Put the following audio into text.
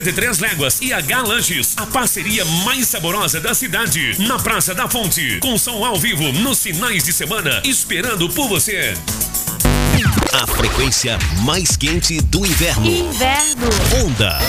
de Três Léguas e H Lanches, a parceria mais saborosa da cidade, na Praça da Fonte, com som ao vivo nos finais de semana, esperando por você. A frequência mais quente do inverno. Inverno. Onda.